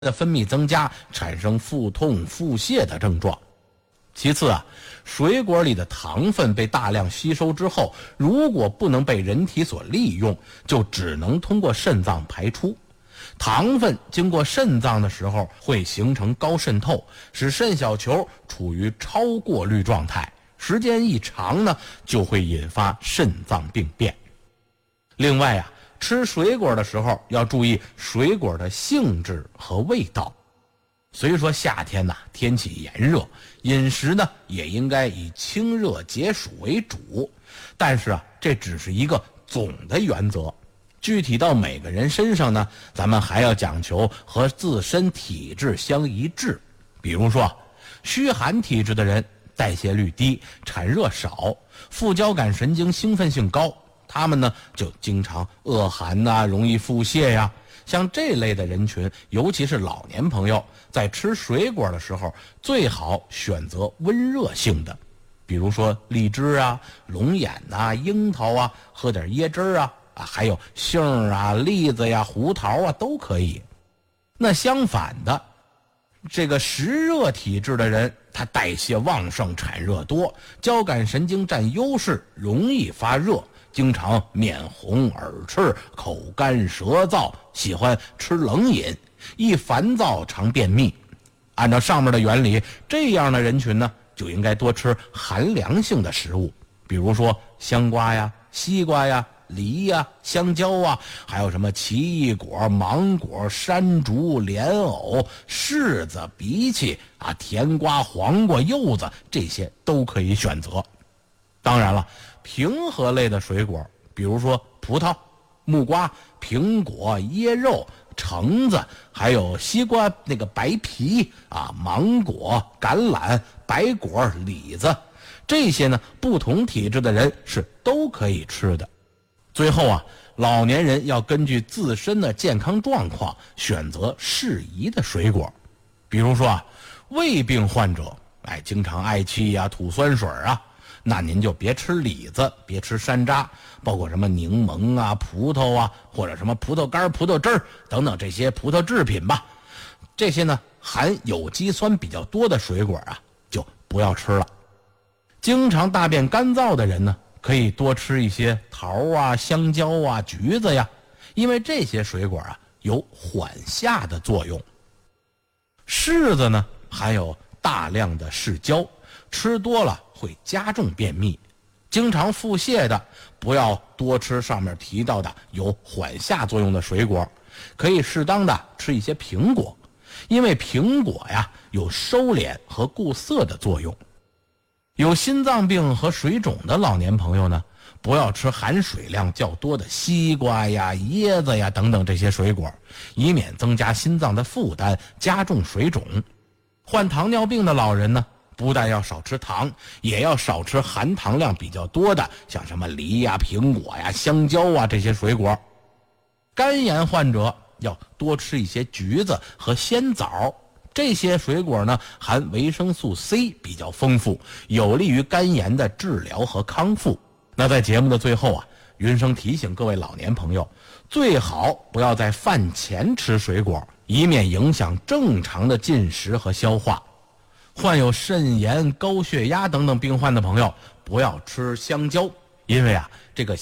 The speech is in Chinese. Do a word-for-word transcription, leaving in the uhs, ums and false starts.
的分泌增加，产生腹痛、腹泻的症状。其次啊，水果里的糖分被大量吸收之后，如果不能被人体所利用，就只能通过肾脏排出。糖分经过肾脏的时候会形成高渗透，使肾小球处于超过滤状态，时间一长呢，就会引发肾脏病变。另外啊，吃水果的时候要注意水果的性质和味道。虽说夏天呐、啊、天气炎热，饮食呢也应该以清热解暑为主，但是啊这只是一个总的原则，具体到每个人身上呢，咱们还要讲求和自身体质相一致。比如说虚寒体质的人代谢率低，产热少，副交感神经兴奋性高，他们呢就经常恶寒呐、啊，容易腹泻呀。像这类的人群，尤其是老年朋友，在吃水果的时候最好选择温热性的，比如说荔枝啊、龙眼啊、樱桃啊，喝点椰汁啊，啊还有杏啊、栗子呀、胡桃啊都可以。那相反的，这个实热体质的人，他代谢旺盛，产热多，交感神经占优势，容易发热，经常面红耳赤，口干舌燥，喜欢吃冷饮，一烦躁常便秘。按照上面的原理，这样的人群呢，就应该多吃寒凉性的食物，比如说香瓜呀、西瓜呀、梨呀、香蕉啊，还有什么奇异果、芒果、山竹、莲藕、柿子、荸荠啊、甜瓜、黄瓜、柚子，这些都可以选择。当然了，平和类的水果，比如说葡萄、木瓜、苹果、椰肉、橙子，还有西瓜那个白皮啊，芒果、橄榄、白果、李子，这些呢，不同体质的人是都可以吃的。最后啊，老年人要根据自身的健康状况选择适宜的水果。比如说啊，胃病患者，哎，经常嗳气呀、吐酸水啊，那您就别吃李子，别吃山楂，包括什么柠檬啊、葡萄啊，或者什么葡萄干、葡萄汁儿等等这些葡萄制品吧。这些呢，含有机酸比较多的水果啊，就不要吃了。经常大便干燥的人呢，可以多吃一些桃啊、香蕉啊、橘子呀，因为这些水果啊有缓下的作用。柿子呢含有大量的柿胶，吃多了会加重便秘。经常腹泻的不要多吃上面提到的有缓下作用的水果，可以适当的吃一些苹果，因为苹果呀有收敛和固涩的作用。有心脏病和水肿的老年朋友呢，不要吃含水量较多的西瓜呀、椰子呀等等这些水果，以免增加心脏的负担，加重水肿。患糖尿病的老人呢，不但要少吃糖，也要少吃含糖量比较多的，像什么梨呀、苹果呀、香蕉啊这些水果。肝炎患者要多吃一些橘子和鲜枣，这些水果呢含维生素 C 比较丰富，有利于肝炎的治疗和康复。那在节目的最后啊，云生提醒各位老年朋友，最好不要在饭前吃水果，以免影响正常的进食和消化。患有肾炎、高血压等等病患的朋友，不要吃香蕉，因为啊，这个